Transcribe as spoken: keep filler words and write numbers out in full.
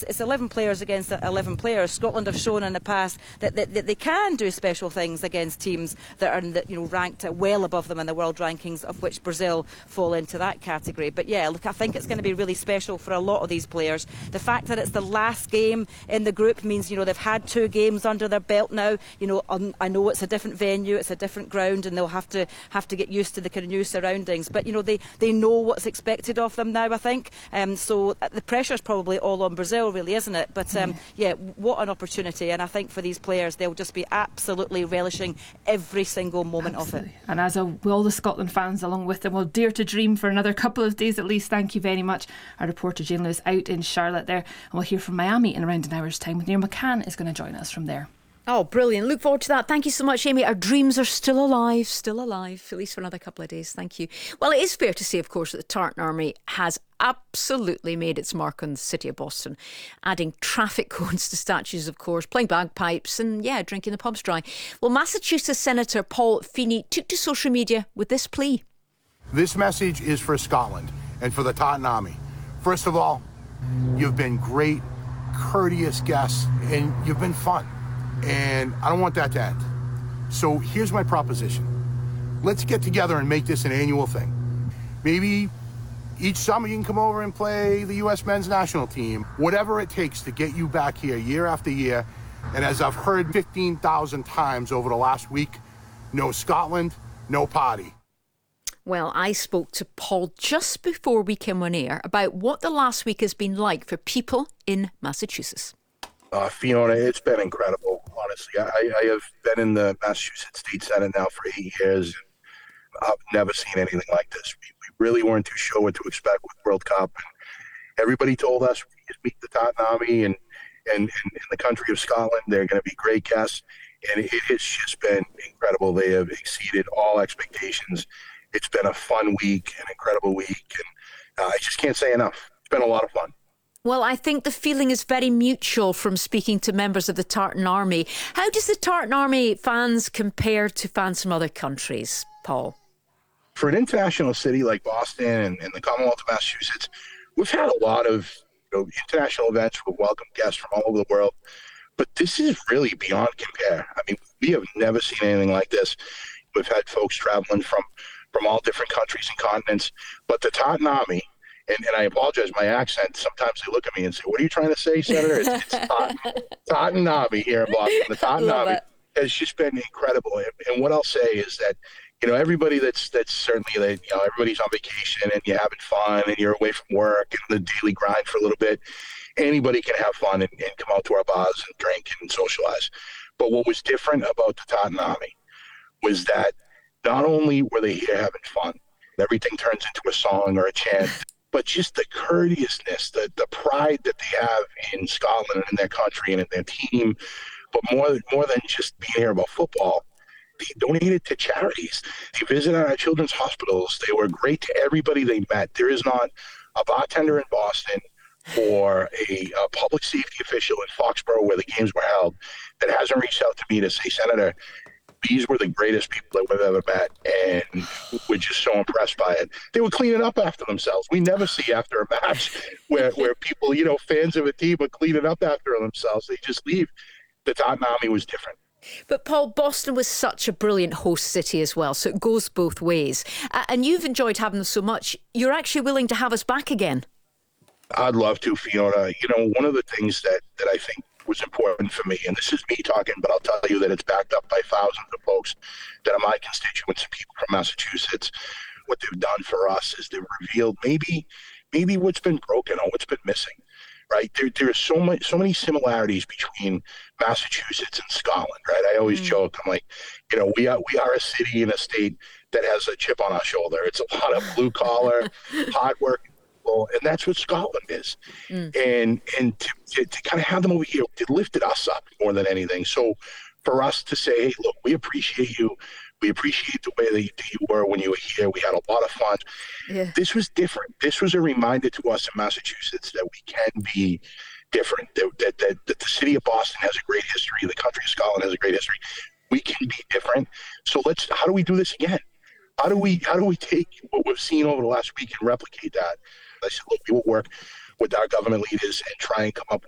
it's eleven players against eleven players. Scotland have shown in the past that, that, that they can do special things against teams that are that, you know, ranked well above them in the world rankings, of which Brazil fall into that category. But yeah, look, I think it's going to be really special for a lot of these players. The fact that it's the last game in the group means, you know, they've had two games under their belt now. You know, um, I know it's a different venue, it's a different ground, and they'll have to have to get used to the kind of new surroundings. But you know, they they know what's expected of them now, I think. Um, so the pressure's probably all on Brazil, really, isn't it? But um, yeah, what an opportunity. And I think for these players, they'll just be absolutely relishing every single moment absolutely. of it. And as a, all the Scotland fans along with them will dare to dream for another couple of days at least. Thank you very much. Our reporter Jane Lewis out in Charlotte there. And we'll hear from Miami in around an hour's time. Neil McCann is going to join us from there. Oh, brilliant. Look forward to that. Thank you so much, Amy. Our dreams are still alive, still alive, at least for another couple of days. Thank you. Well, it is fair to say, of course, that the Tartan Army has absolutely made its mark on the city of Boston, adding traffic cones to statues, of course, playing bagpipes and, yeah, drinking the pubs dry. Well, Massachusetts Senator Paul Feeney took to social media with this plea. This message is for Scotland and for the Tartan Army. First of all, you've been great, courteous guests, and you've been fun. And I don't want that to end. So here's my proposition. Let's get together and make this an annual thing. Maybe each summer you can come over and play the U S men's national team. Whatever it takes to get you back here year after year. And as I've heard fifteen thousand times over the last week, no Scotland, no party. Well, I spoke to Paul just before we came on air about what the last week has been like for people in Massachusetts. Uh, Fiona, it's been incredible, honestly. I, I have been in the Massachusetts State Senate now for eight years. I've never seen anything like this. We, we really weren't too sure what to expect with World Cup. And everybody told us, we meet the Tartan Army and, and, and in the country of Scotland, they're going to be great guests. And it, it has just been incredible. They have exceeded all expectations. It's been a fun week, an incredible week. And uh, I just can't say enough. It's been a lot of fun. Well, I think the feeling is very mutual from speaking to members of the Tartan Army. How does the Tartan Army fans compare to fans from other countries, Paul? For an international city like Boston and, and the Commonwealth of Massachusetts, we've had a lot of you know, international events with welcome guests from all over the world. But this is really beyond compare. I mean, we have never seen anything like this. We've had folks traveling from, from all different countries and continents. But the Tartan Army, And, and I apologize, my accent, sometimes they look at me and say, what are you trying to say, Senator? It's, it's Tartan, Tartan Army here in Boston. The Tartan Army it. has just been incredible. And, and what I'll say is that, you know, everybody that's that's certainly, that you know, everybody's on vacation and you're having fun and you're away from work and the daily grind for a little bit. Anybody can have fun and, and come out to our bars and drink and socialize. But what was different about the Tartan Army was that not only were they here having fun, everything turns into a song or a chant, but just the courteousness, the, the pride that they have in Scotland and in their country and in their team, but more, more than just being here about football, they donated to charities. They visited our children's hospitals. They were great to everybody they met. There is not a bartender in Boston or a, a public safety official in Foxborough where the games were held that hasn't reached out to me to say, Senator, these were the greatest people that we've ever met, and we're just so impressed by it. They were cleaning up after themselves. We never see after a match where, where people, you know, fans of a team are cleaning up after themselves. They just leave. The Tartan Army was different. But Paul, Boston was such a brilliant host city as well, so it goes both ways. Uh, and you've enjoyed having them so much, you're actually willing to have us back again. I'd love to, Fiona. You know, one of the things that, that I think was important for me, and this is me talking, but I'll tell you that it's backed up by thousands of folks that are my constituents and people from Massachusetts. What they've done for us is they've revealed maybe maybe what's been broken or what's been missing, right? There, there are so much, so many similarities between Massachusetts and Scotland, right? I always mm. joke, I'm like, you know, we are we are a city and a state that has a chip on our shoulder. It's a lot of blue collar, hard work. And that's what Scotland is. Mm. And and to, to, to kind of have them over here, it lifted us up more than anything. So for us to say, hey, look, we appreciate you. We appreciate the way that you, that you were when you were here. We had a lot of fun. Yeah. This was different. This was a reminder to us in Massachusetts that we can be different, that, that, that, that the city of Boston has a great history. The country of Scotland has a great history. We can be different. So let's, how do we do this again? How do we, how do we take what we've seen over the last week and replicate that? I said, look, we will work with our government leaders and try and come up